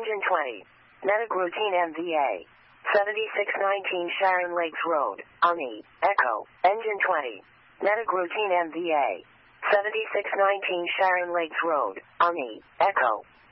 Engine 20. Medic routine MVA. 7619 Sharon Lakes Road, Ami, Echo, Engine 20. Medic routine MVA. 7619 Sharon Lakes Road, Ami, Echo.